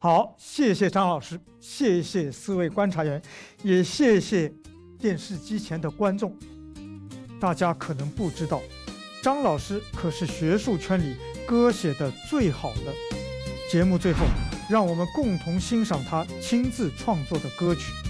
好，谢谢张老师，谢谢四位观察员，也谢谢电视机前的观众。大家可能不知道，张老师可是学术圈里歌写的最好的。节目最后，让我们共同欣赏他亲自创作的歌曲。